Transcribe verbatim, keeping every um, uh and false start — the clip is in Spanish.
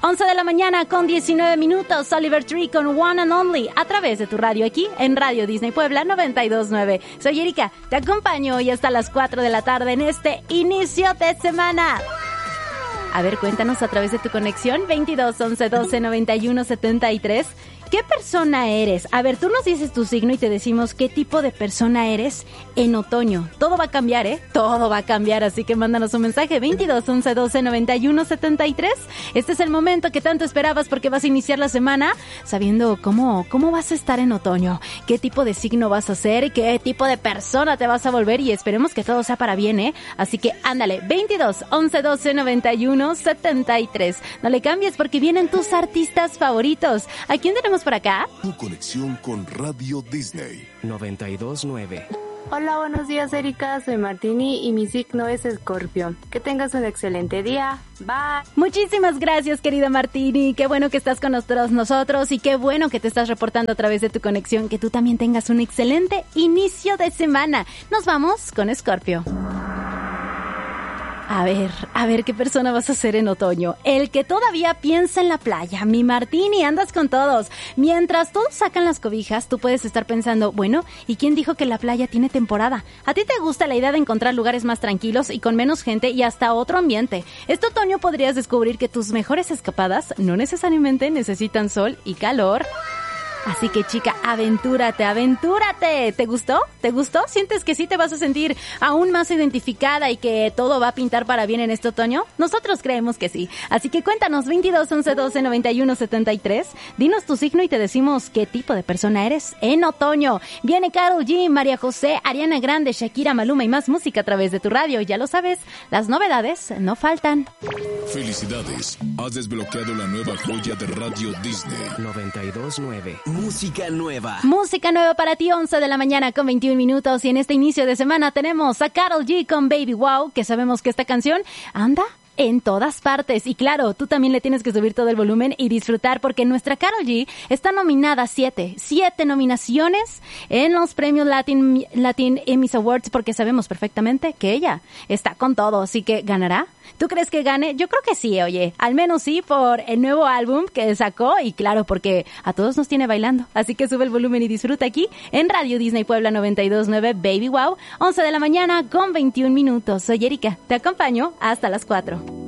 once de la mañana con diecinueve minutos, Oliver Tree con One and Only a través de tu radio aquí en Radio Disney Puebla noventa y dos punto nueve. Soy Erika, te acompaño hoy hasta las cuatro de la tarde en este inicio de semana. A ver, cuéntanos a través de tu conexión veintidós, once, doce, noventa y uno, setenta y tres. ¿Qué persona eres? A ver, tú nos dices tu signo y te decimos qué tipo de persona eres en otoño. Todo va a cambiar, ¿eh? Todo va a cambiar, así que mándanos un mensaje veintidós, once, doce, noventa y uno, setenta y tres. Este es el momento que tanto esperabas porque vas a iniciar la semana sabiendo cómo, cómo vas a estar en otoño, qué tipo de signo vas a ser, qué tipo de persona te vas a volver y esperemos que todo sea para bien, ¿eh? Así que ándale, veintidós, once, doce, noventa y uno, setenta y tres. No le cambies porque vienen tus artistas favoritos. ¿A quién tenemos por acá? Tu conexión con Radio Disney noventa y dos punto nueve. Hola, buenos días, Erika. Soy Martini y mi signo es Escorpio. Que tengas un excelente día. Bye. Muchísimas gracias, querida Martini. Qué bueno que estás con nosotros, nosotros y qué bueno que te estás reportando a través de tu conexión. Que tú también tengas un excelente inicio de semana. Nos vamos con Escorpio. A ver, a ver qué persona vas a ser en otoño. El que todavía piensa en la playa. Mi Martini, andas con todos. Mientras todos sacan las cobijas, tú puedes estar pensando, bueno, ¿y quién dijo que la playa tiene temporada? ¿A ti te gusta la idea de encontrar lugares más tranquilos y con menos gente y hasta otro ambiente? Este otoño podrías descubrir que tus mejores escapadas no necesariamente necesitan sol y calor. Así que, chica, aventúrate, aventúrate. ¿Te gustó? ¿Te gustó? ¿Sientes que sí te vas a sentir aún más identificada y que todo va a pintar para bien en este otoño? Nosotros creemos que sí. Así que cuéntanos, veintidós, once, doce, noventa y uno, setenta y tres. Dinos tu signo y te decimos qué tipo de persona eres en otoño. Viene Karol G, María José, Ariana Grande, Shakira, Maluma y más música a través de tu radio. Ya lo sabes, las novedades no faltan. Felicidades, has desbloqueado la nueva joya de Radio Disney noventa y dos punto nueve. Música nueva. Música nueva para ti, once de la mañana con veintiún minutos. Y en este inicio de semana tenemos a Karol G con Baby Wow, que sabemos que esta canción anda en todas partes. Y claro, tú también le tienes que subir todo el volumen y disfrutar porque nuestra Karol G está nominada a siete, siete nominaciones en los premios Latin, Latin Emmys Awards porque sabemos perfectamente que ella está con todo, así que ¿ganará? ¿Tú crees que gane? Yo creo que sí, oye, al menos sí por el nuevo álbum que sacó y claro, porque a todos nos tiene bailando. Así que sube el volumen y disfruta aquí en Radio Disney Puebla noventa y dos punto nueve, Baby Wow, once de la mañana con veintiún minutos. Soy Erika, te acompaño hasta las cuatro.